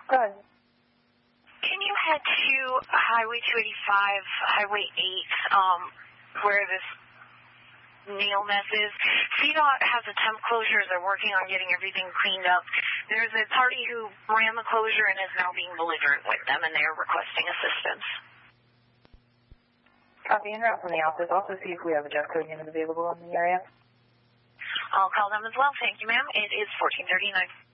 Go ahead. Can you head to Highway 285, Highway 8, where this nail mess is? CDOT has a temp closure. They're working on getting everything cleaned up. There's a party who ran the closure and is now being belligerent with them, and they're requesting assistance. Copy and route from the office. Also see if we have a Jeff code unit available in the area. I'll call them as well. Thank you, ma'am. It is 1439.